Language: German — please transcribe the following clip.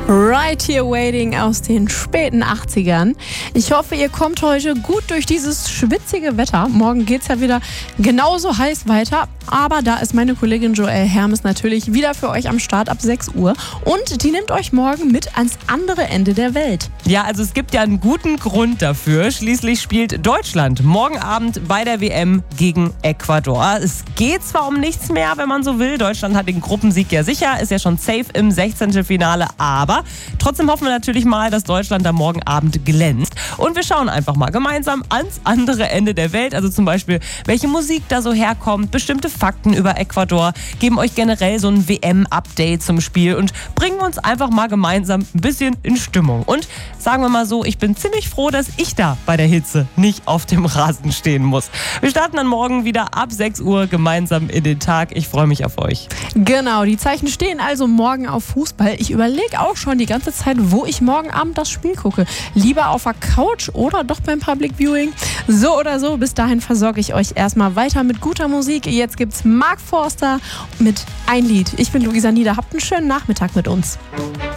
Right Here Waiting aus den späten 80ern. Ich hoffe, ihr kommt heute gut durch dieses schwitzige Wetter. Morgen geht's ja wieder genauso heiß weiter. Aber da ist meine Kollegin Joelle Hermes natürlich wieder für euch am Start ab 6 Uhr. Und die nimmt euch morgen mit ans andere Ende der Welt. Ja, also es gibt ja einen guten Grund dafür. Schließlich spielt Deutschland morgen Abend bei der WM gegen Ecuador. Es geht zwar um nichts mehr, wenn man so will. Deutschland hat den Gruppensieg ja sicher, ist ja schon safe im 16. Finale. Aber trotzdem hoffen wir natürlich mal, dass Deutschland da morgen Abend glänzt. Und wir schauen einfach mal gemeinsam ans andere Ende der Welt. Also zum Beispiel, welche Musik da so herkommt, bestimmte Fakten über Ecuador, geben euch generell so ein WM-Update zum Spiel und bringen uns einfach mal gemeinsam ein bisschen in Stimmung. Und sagen wir mal so, ich bin ziemlich froh, dass ich da bei der Hitze nicht auf dem Rasen stehen muss. Wir starten dann morgen wieder ab 6 Uhr gemeinsam in den Tag. Ich freue mich auf euch. Genau, die Zeichen stehen also morgen auf Fußball. Ich überlege auch schon die ganze Zeit, wo ich morgen Abend das Spiel gucke. Lieber auf der Couch oder doch beim Public Viewing? So oder so, bis dahin versorge ich euch erstmal weiter mit guter Musik. Jetzt gibt's Mark Forster mit Ein Lied. Ich bin Luisa Nieder. Habt einen schönen Nachmittag mit uns.